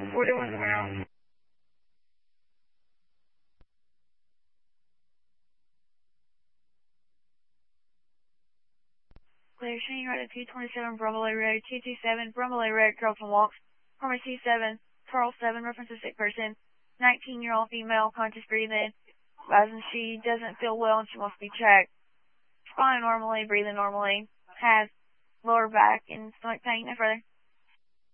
We're doing well. Clear, Shane, right at 227 Brumley Road, 227 Brumley Road, Carlton Walks, Pharmacy 7, Carl 7, reference to sick person, 19-year-old female, conscious breathing, advising she doesn't feel well and she wants to be checked. Responding normally, breathing normally, has lower back and stomach pain, no further.